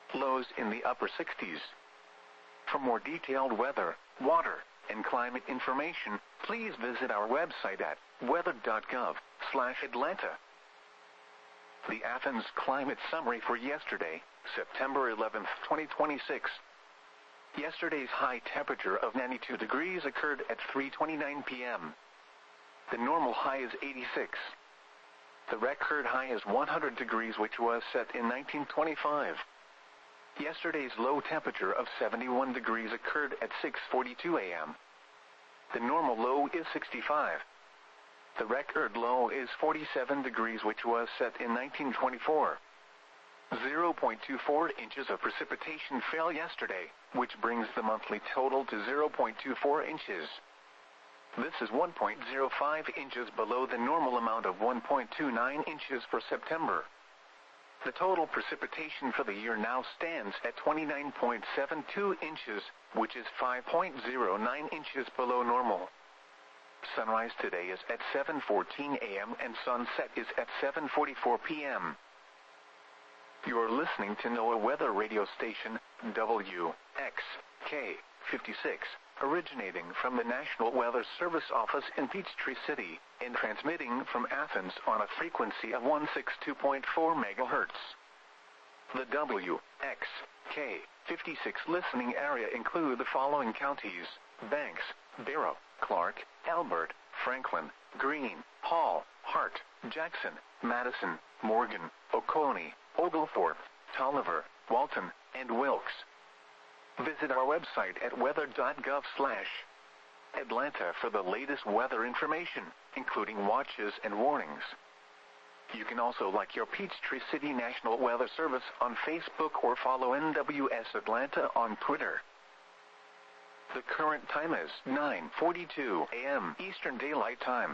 lows in the upper 60s. For more detailed weather, water, and climate information, please visit our website at weather.gov/Atlanta. The Athens Climate Summary for yesterday, September 11, 2026. Yesterday's high temperature of 92 degrees occurred at 3:29 p.m. The normal high is 86. The record high is 100 degrees, which was set in 1925. Yesterday's low temperature of 71 degrees occurred at 6:42 a.m. The normal low is 65. The record low is 47 degrees, which was set in 1924. 0.24 inches of precipitation fell yesterday, which brings the monthly total to 0.24 inches. This is 1.05 inches below the normal amount of 1.29 inches for September. The total precipitation for the year now stands at 29.72 inches, which is 5.09 inches below normal. Sunrise today is at 7:14 a.m. and sunset is at 7:44 p.m. You're listening to NOAA Weather Radio Station, WXK-56, originating from the National Weather Service office in Peachtree City, and transmitting from Athens on a frequency of 162.4 MHz. The WXK-56 listening area include the following counties: Banks, Barrow, Clark, Elbert, Franklin, Greene, Hall, Hart, Jackson, Madison, Morgan, Oconee, Oglethorpe, Tolliver, Walton, and Wilkes. Visit our website at weather.gov/Atlanta for the latest weather information, including watches and warnings. You can also like your Peachtree City National Weather Service on Facebook or follow NWS Atlanta on Twitter. The current time is 9:42 a.m. Eastern Daylight Time.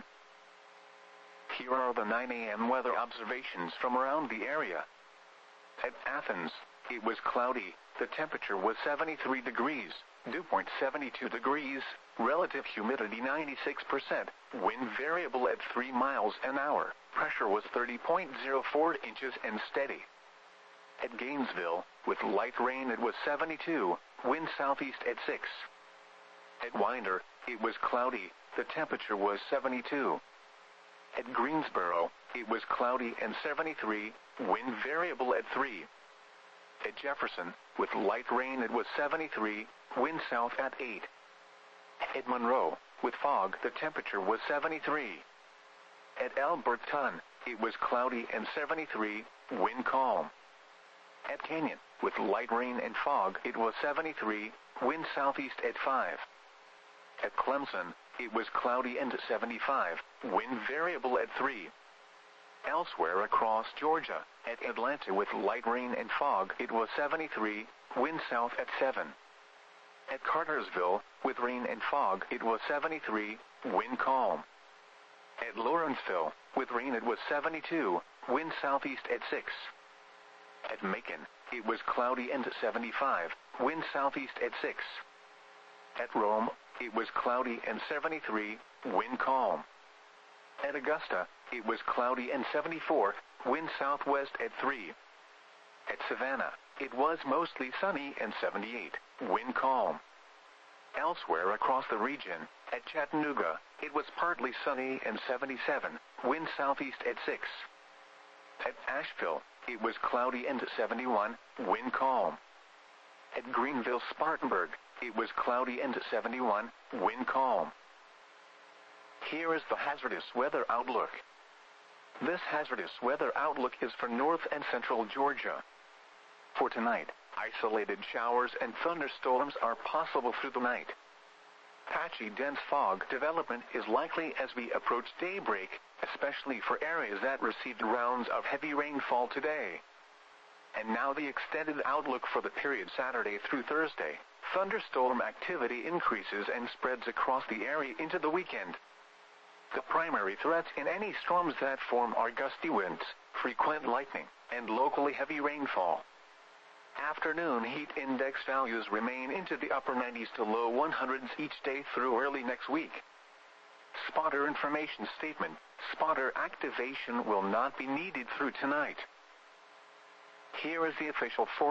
Here are the 9 a.m. weather observations from around the area. At Athens, it was cloudy. The temperature was 73 degrees, dew point 72 degrees, relative humidity 96%, wind variable at 3 miles an hour, pressure was 30.04 inches and steady. At Gainesville, with light rain it was 72, wind southeast at 6. At Winder, it was cloudy, the temperature was 72. At Greensboro, it was cloudy and 73, wind variable at 3. At Jefferson, with light rain it was 73, wind south at 8. At Monroe, with fog the temperature was 73. At Alberton, it was cloudy and 73, wind calm. At Canyon, with light rain and fog it was 73, wind southeast at 5. At Clemson, it was cloudy and 75, wind variable at 3. Elsewhere across Georgia, at Atlanta with light rain and fog it was 73, wind south at 7. At Cartersville, with rain and fog it was 73, wind calm. At Lawrenceville, with rain it was 72, wind southeast at 6. At Macon, it was cloudy and 75, wind southeast at 6. At Rome, it was cloudy and 73, wind calm. At Augusta, it was cloudy and 74, wind southwest at 3. At Savannah, it was mostly sunny and 78, wind calm. Elsewhere across the region, at Chattanooga, it was partly sunny and 77, wind southeast at 6. At Asheville, it was cloudy and 71, wind calm. At Greenville-Spartanburg, it was cloudy and 71, wind calm. Here is the hazardous weather outlook. This hazardous weather outlook is for north and central Georgia. For tonight, isolated showers and thunderstorms are possible through the night. Patchy dense fog development is likely as we approach daybreak, especially for areas that received rounds of heavy rainfall today. And now the extended outlook for the period Saturday through Thursday. Thunderstorm activity increases and spreads across the area into the weekend. The primary threats in any storms that form are gusty winds, frequent lightning, and locally heavy rainfall. Afternoon heat index values remain into the upper 90s to low 100s each day through early next week. Spotter information statement: spotter activation will not be needed through tonight. Here is the official